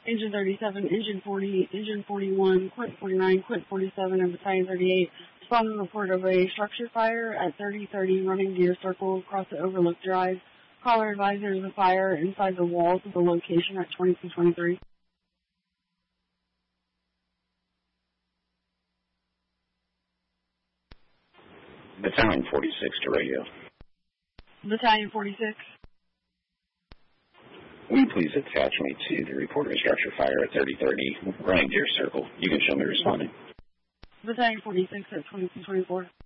Engine 37, Engine 40, Engine 41, Quint 49, Quint 47, and Battalion 38 responded to the report of a structure fire at 3030 Running Deer Circle across the Overlook Drive. Caller advised there was a fire inside the walls of the location at 2223. Battalion 46 to radio. Battalion 46. Will you please attach me to the report of a structure fire at 3030 Running Deer Circle? You can show me responding. Battalion 46 at 2224.